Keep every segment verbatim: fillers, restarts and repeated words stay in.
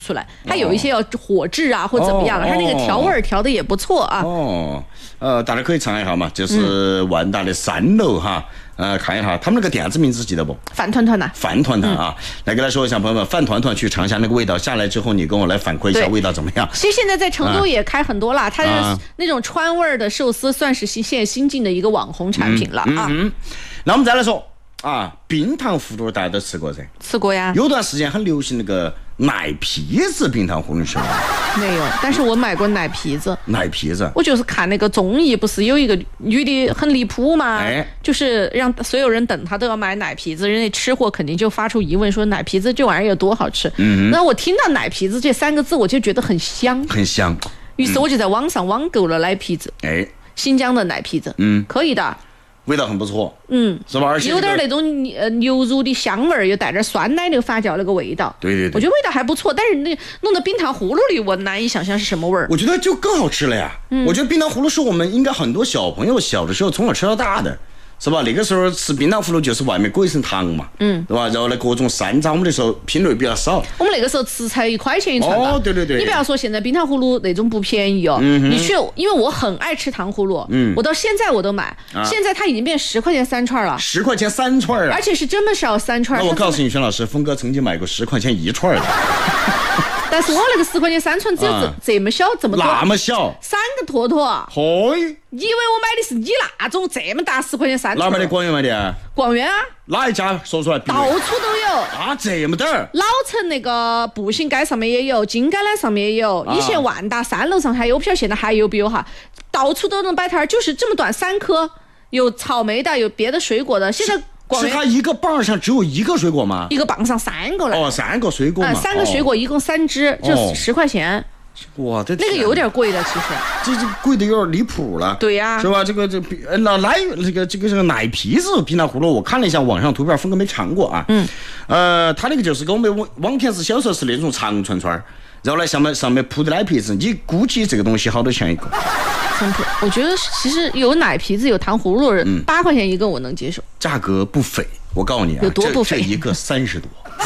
出来，它有一些要火炙啊、哦、或怎么样的，它那个调味调的也不错啊。 哦，呃，大家可以尝一下嘛，就是万达的三楼哈。呃，看一下他们那个店子名字记得不？ 饭团团呐， 饭团团啊，嗯、来跟他说一下，朋友们，饭团团去尝一下那个味道，下来之后你跟我来反馈一下味道怎么样？ 其实现在在成都也开很多了，啊、它是那种川味的寿司，算是现在新进的一个网红产品了啊。 嗯嗯嗯、那我们再来说啊，冰糖葫芦大家都吃过噻？ 吃过呀。 有段时间很流行那个奶皮子冰糖葫芦，吃过没有？但是我买过奶皮子。 奶皮子， 我就是看那个综艺，不是有一个女的很离谱吗？哎，就是让所有人等她都要买奶皮子，人家吃货肯定就发出疑问说奶皮子这玩意儿有多好吃。嗯，那我听到奶皮子这三个字，我就觉得很香， 很香。 于是我就在网上网购了奶皮子。哎，新疆的奶皮子，嗯，可以的。 味道很不错， 嗯， 是吧？而且、 这个、有点那种呃牛肉的香味儿，又带点酸奶那个发酵那个味道。 对对对， 我觉得味道还不错，但是那弄到冰糖葫芦里，我难以想象是什么味儿。 我觉得就更好吃了呀。嗯，我觉得冰糖葫芦是我们应该很多小朋友小的时候从小吃到大的。是吧？那个时候吃冰糖葫芦就是外面裹一层糖嘛，嗯，对吧？然后呢，各种山楂，我们那时候品类比较少。 我们那个时候吃才一块钱一串。 哦，对对对。 你不要说现在冰糖葫芦那种不便宜哦，嗯、你去，因为我很爱吃糖葫芦，嗯，我到现在我都买，啊、现在它已经变十块钱三串了。 十块钱三串啊！ 而且是真的是要三串。 那我告诉你，轩老师，峰哥曾经买过十块钱一串的。 但是我那个十块钱三串只有这、啊、这么小，这么多， 那么小， 三个坨坨。 嘿， 你以为我买的是你那种这么大十块钱三串？ 哪买的？广元买的？ 广元啊。 哪一家说出来？ 到处都有啊，这么点儿。 老城那个步行街上面也有，金橄榄上面也有，以前万达三楼上还有，我不晓得现在还有没有哈，到处都能摆摊，就是这么短三颗，有草莓的，有别的水果的，现在。 是它一个棒上只有一个水果吗？ 一个棒上三个了。 哦，三个水果嘛。 嗯，三个水果一共三只，就十块钱。 哇，这那个有点贵的，其实。 这这贵的有点离谱了。 对呀。 是吧？这个这那奶这个这个这个奶皮子冰糖葫芦，我看了一下网上图片，峰哥没尝过啊。嗯。呃，它那个就是跟我们网网田子小时候是那种长串串，然后呢上面上面铺的奶皮子，你估计这个东西好多钱一个？ 我觉得其实有奶皮子有糖葫芦，八、嗯、块钱一个我能接受， 价格不菲。我告诉你啊， 有多不菲？ 这, 这一个三十多。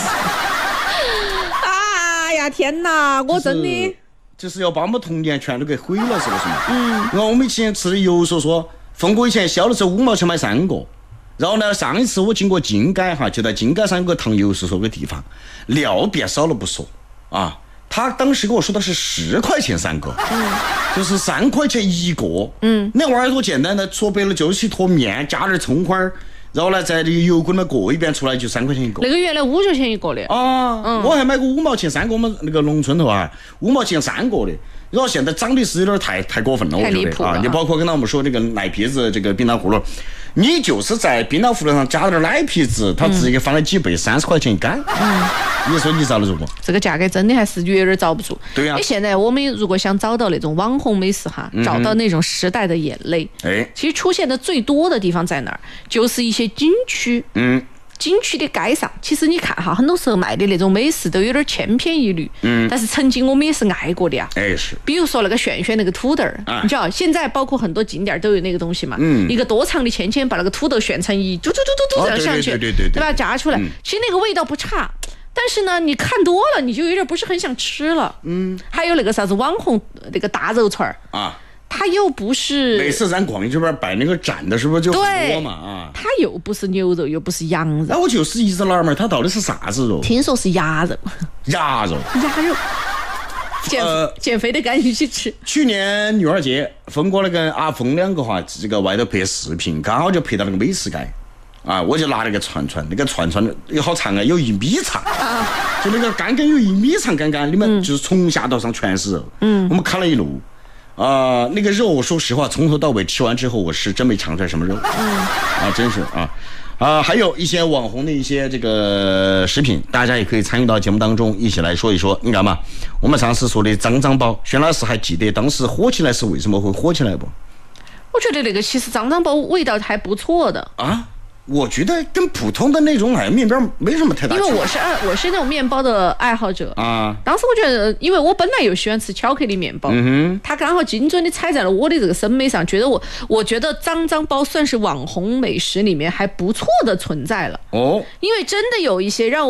哎呀天哪，我真的这是要把我们童年全都给毁了，是不是嘛？嗯。然后我们以前吃的油说说，峰哥以前小的时候五毛钱买三个。然后呢，上一次我经过金街哈，就在金街上有个糖油是说个地方，料变少了不说啊。他当时跟我说的是十块钱三个，嗯，就是三块钱一个，嗯，那玩意儿多简单的，说白了就是一坨面加点葱花，然后呢在这个油锅里面过一遍出来就三块钱一个。 那个原来五角钱一个的啊，嗯，我还买过五毛钱三个，我们那个农村头啊，五毛钱三个的。然后现在涨的是有点太太过分了，我觉得啊，你包括跟他们说这个奶皮子这个冰糖葫芦，你就是在冰糖葫芦上加点奶皮子，它直接翻了几倍，三十块钱一杆。嗯，你说你遭得住不？ 这个价格真的还是有点遭不住。 对呀、啊。 你现在我们如果想找到那种网红美食哈，嗯、找到那种时代的眼泪，哎，其实出现的最多的地方在哪儿？就是一些景区。嗯。景区的街上，其实你看哈，很多时候卖的那种美食都有点千篇一律。嗯。但是曾经我们也是爱过的呀。 哎是。 比如说那个炫炫那个土豆儿，啊、你知道现在包括很多景点都有那个东西嘛。嗯。一个多长的签签，把那个土豆旋成一嘟嘟嘟嘟嘟这样上去， 对对对对对， 对吧？炸出来，嗯、其实那个味道不差。但是呢，你看多了，你就有点不是很想吃了。嗯。还有那个啥子网红那个大肉串儿啊。它又不是每次咱广义这边摆那个展的，是不是就很多嘛？啊， 它又不是牛肉，又不是羊肉。 那我就是一直纳闷，它到底是啥子肉？ 听说是鸭肉。 鸭肉。 鸭肉。减、呃、减肥的赶紧去吃。 去年女儿节，峰哥那跟阿峰两个哈，这个外头拍视频，刚好就拍到那个美食街。啊，我就拿那个串串，那个串串有好长啊，有一米长，啊、就那个杆杆有一米长杆杆，里面就是从下到上全是肉。嗯。我们看了一路。啊、呃，那个肉，说实话，从头到尾吃完之后，我是真没尝出来什么肉。嗯，啊，真是啊，啊、呃，还有一些网红的一些这个食品，大家也可以参与到节目当中，一起来说一说。你看嘛，我们上次说的脏脏包，轩老师还记得当时火起来是为什么会火起来不？ 我觉得那个其实脏脏包味道还不错的啊。我觉得跟普通的那种哎面包没什么太大区别。 因为我是爱我是那种面包的爱好者啊。当时我觉得，因为我本来又喜欢吃巧克力面包，嗯哼，它刚好精准的踩在了我的这个审美上，觉得我我觉得脏脏包算是网红美食里面还不错的存在了哦。因为真的有一些让我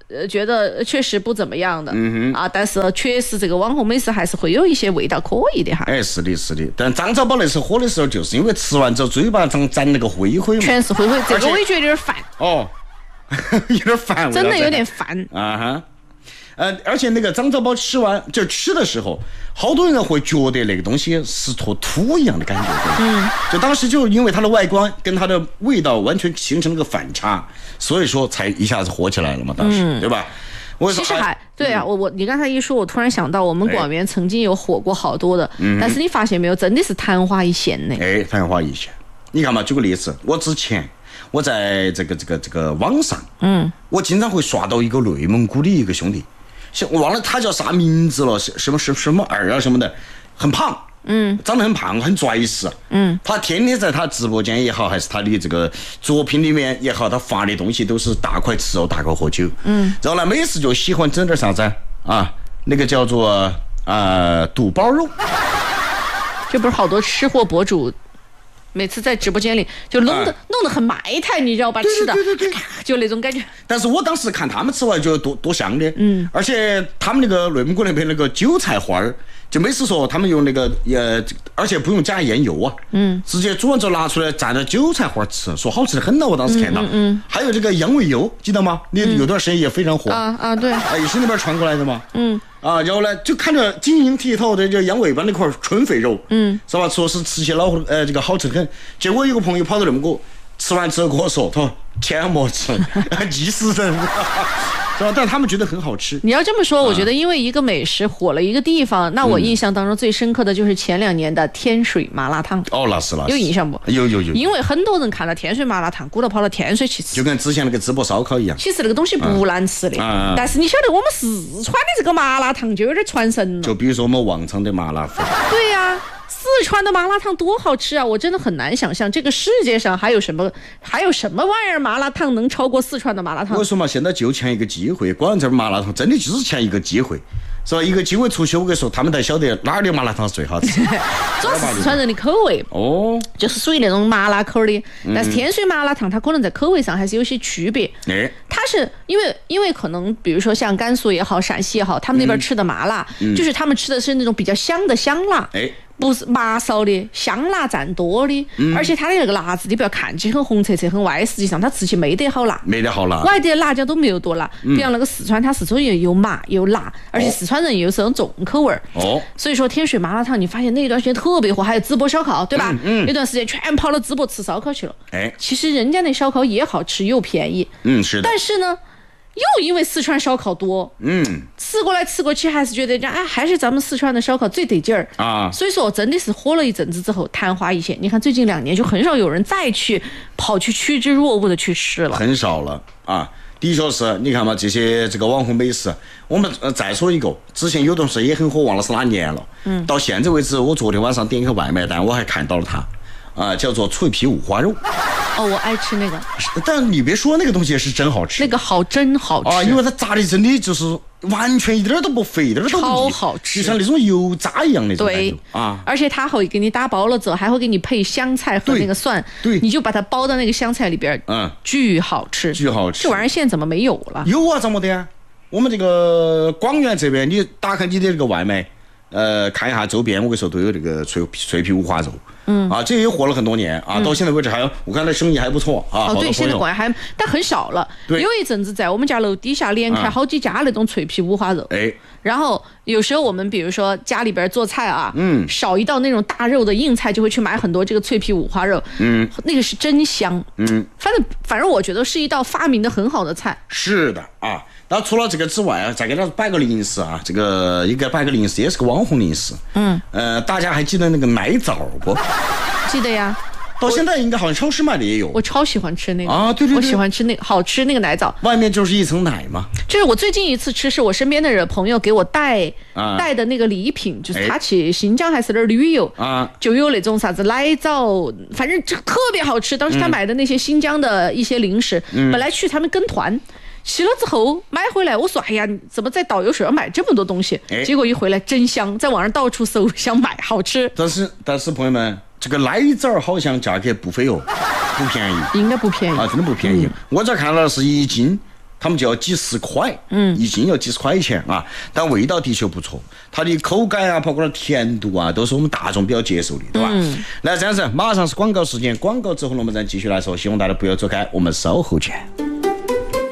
呃觉得确实不怎么样的，嗯哼啊，但是确实这个网红美食还是会有一些味道可以的哈。 哎，是的，是的。但张早宝那时候火的时候，就是因为吃完之后嘴巴上沾那个灰灰， 全是灰灰，这个我也觉得有点烦。 哦，有点烦， 真的有点烦啊哈。呃，而且那个张早宝吃完就吃的时候，好多人会觉得那个东西是坨土一样的感觉。嗯，就当时就因为它的外观跟它的味道完全形成了个反差，所以说才一下子火起来了嘛，当时、嗯、对吧？我其实还对啊，我我你刚才一说，我突然想到，我们广元曾经有火过好多的，哎、但是你发现没有，真的是昙花一现呢。 哎，昙花一现。你看嘛，举个例子，我之前我在这个这个这个网上，嗯，我经常会刷到一个内蒙古的一个兄弟。我忘了他叫啥名字了，什么什么什么二啊什么的，很胖，嗯，长得很胖，很拽实，嗯，他天天在他直播间也好，还是他的这个作品里面也好，他发的东西都是大块吃肉，大块喝酒，嗯，然后呢，每次就喜欢整点啥子啊，那个叫做啊、呃、肚包肉， 这不是好多吃货博主。每次在直播间里就弄得、啊、弄得很埋汰，你知道吧？ 对对对对吃的，对对对就那种感觉。 但是我当时看他们吃完就多多香的，嗯，而且他们那个内蒙古那边那个韭菜花儿，就每次说他们用那个呃，而且不用加盐油啊，嗯，直接煮完之后拿出来蘸着韭菜花吃，说好吃的很呢。我当时看到，嗯, 嗯, 嗯，还有这个羊尾油，记得吗？你有段时间也非常火、 嗯、啊啊，对， 啊也是那边传过来的嘛， 嗯。 啊，然后呢，就看着晶莹剔透的这羊尾巴那块纯肥肉，嗯，是吧？说是吃起老呃这个好吃很。结果有个朋友跑到那么过，吃完之后跟我说，他说千万莫吃，急死人，是吧？但他们觉得很好吃。 你要这么说，我觉得因为一个美食火了一个地方，嗯、那我印象当中最深刻的就是前两年的天水麻辣烫。 哦，那是那是。 有印象不？ 有有有。 因为很多人看到天水麻辣烫，鼓捣跑到天水去吃， 就跟之前那个淄博烧烤一样。 其实那个东西不难吃的，嗯、但是你晓得我们四川的这个麻辣烫就有点传神了。 就比如说我们旺昌的麻辣粉。 对呀、啊。四川的麻辣烫多好吃啊！我真的很难想象这个世界上还有什么还有什么玩意儿麻辣烫能超过四川的麻辣烫。 我说嘛，现在就欠一个机会，广州麻辣烫真的就是欠一个机会，是吧？一个机会出去，我跟你说，他们才晓得哪儿的麻辣烫是最好吃。 主要是四川人的口味哦，就是属于那种麻辣口的。但是天水麻辣烫它可能在口味上还是有些区别。哎，它是因为因为可能比如说像甘肃也好，陕西也好，他们那边吃的麻辣，嗯、就是他们吃的是那种比较香的香辣。哎。不是麻烧的，香辣占多的，嗯、而且它的那个辣子，你不要看起很红脆脆很歪，实际上它吃起没得好辣， 没得好辣， 外地的辣椒都没有多辣。嗯、比方那个四川，它是属于又麻又辣，而且四川人又是那种重口味儿。哦，所以说天水麻辣烫，你发现那一段时间特别火，还有淄博烧烤，对吧？嗯，嗯有段时间全跑到淄博吃烧烤去了。哎，其实人家那烧烤也好吃又便宜。 嗯，是的。 但是呢。又因为四川烧烤多，嗯，吃过来吃过去，还是觉得这哎，还是咱们四川的烧烤最得劲儿啊。所以说，真的是火了一阵子之后，昙花一现。你看最近两年就很少有人再去跑去趋之若鹜的去吃了， 很少了啊。的确是，你看嘛，这些这个网红美食，我们呃再说一个，之前有段时间也很火，忘了是哪年了。嗯，到现在为止，我昨天晚上点一个外卖单，我还看到了它。啊，叫做脆皮五花肉。 哦，我爱吃那个。 但你别说，那个东西是真好吃。 那个好真好吃啊！ 因为它炸的真的就是完全一点都不肥，一点都不超好吃， 就像那种油炸一样那种感觉。 对啊，而且它会给你打包了之后，还会给你配香菜和那个蒜， 对， 你就把它包到那个香菜里边，嗯，巨好吃， 巨好吃。 这玩意儿现在怎么没有了？ 有啊，怎么的呀？我们这个广元这边，你打开你的这个外卖。呃，看一下周边，我跟你说都有这个脆脆皮五花肉，嗯啊，这也火了很多年啊，嗯、到现在为止还有，我看那生意还不错啊。 哦，对，现在广元还，但很少了。有一阵子在我们家楼底下连开好几家那种脆皮五花肉，哎、嗯，然后有时候我们比如说家里边做菜啊，嗯，少一道那种大肉的硬菜，就会去买很多这个脆皮五花肉，嗯，那个是真香，嗯，反正反正我觉得是一道发明的很好的菜。 是的啊。那除了这个之外啊，再给他摆个零食啊，这个一个摆个零食也是个网红零食。嗯，呃，大家还记得那个奶枣不？ 记得呀。 到现在应该好像超市卖的也有。 我超喜欢吃那个啊，对对对， 我喜欢吃那个，好吃那个奶枣， 外面就是一层奶嘛。 这是我最近一次吃，是我身边的人朋友给我带、啊、带的那个礼品，就是他去新疆还是哪儿旅游啊，就有那种啥子奶枣，反正这特别好吃。当时他买的那些新疆的一些零食，嗯、本来去他们跟团。去了之后买回来，我说哎呀，怎么在导游手上买这么多东西？结果一回来真香，在网上到处搜，想买，好吃。 但是但是朋友们，这个奶枣好像价格不菲哦，不便宜， 应该不便宜啊，真的不便宜。嗯、我这看到是一斤， 他们就要几十块，嗯，一斤要几十块钱啊，但味道的确不错，它的口感啊，包括甜度啊，都是我们大众比较接受的，对吧？嗯，那这样子，马上是广告时间，广告之后呢，我们再继续来说，希望大家不要走开，我们稍后见。